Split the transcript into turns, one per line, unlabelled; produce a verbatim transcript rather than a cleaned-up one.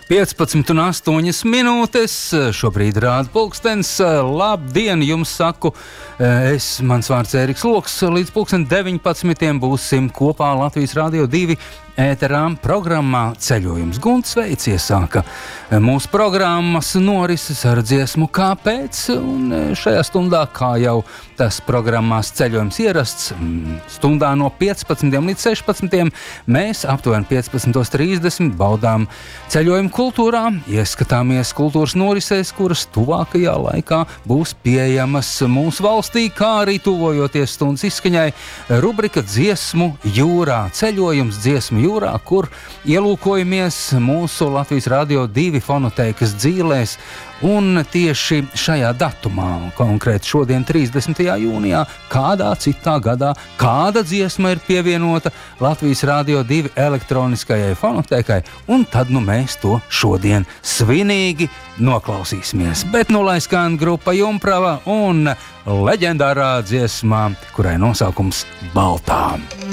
piecpadsmit un astoņas minūtes. Šobrīd rāda pulkstens. Labdien, jums saku. Es, mans vārds Ēriks Loks. Līdz pulksten deviņpadsmitiem būsim kopā Latvijas Rādio divi ēterām programmā Ceļojums. Gunts Veids iesāka mūsu programmas norises ar dziesmu Kāpēc? Un šajā stundā, kā jau tas programmās Ceļojums ierasts, stundā no piecpadsmitiem līdz sešpadsmitiem, mēs aptuveni piecpadsmit trīsdesmit baudām ceļojumu kultūrā, ieskatāmies kultūras norisēs, kuras tuvākajā laikā būs pieejamas mūsu valstī, kā arī tuvojoties stundas izskaņai rubrika Dziesmu jūrā. Ceļojums dziesmu jūrā, kur ielūkojamies mūsu Latvijas Rādio divi fonotēkas dzīlēs, un tieši šajā datumā, konkrēti šodien trīsdesmitajā jūnijā, kādā citā gadā, kāda dziesma ir pievienota Latvijas Rādio divi elektroniskajai fonotēkai, un tad nu mēs to šodien svinīgi noklausīsimies. Bet nu lai skan grupa Jumprava un leģendārā dziesmā, kurai nosaukums Baltām.